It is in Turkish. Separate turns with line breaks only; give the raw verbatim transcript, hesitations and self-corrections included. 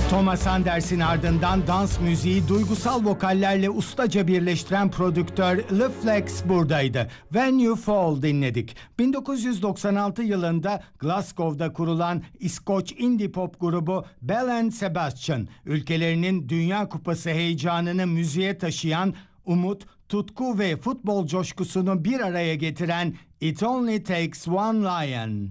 Thomas Anders'in ardından dans müziği duygusal vokallerle ustaca birleştiren prodüktör Le Flex buradaydı. When You Fall dinledik. bin dokuz yüz doksan altı yılında Glasgow'da kurulan İskoç indie pop grubu Belle and Sebastian, ülkelerinin Dünya Kupası heyecanını müziğe taşıyan, umut, tutku ve futbol coşkusunu bir araya getiren It Only Takes One Lion.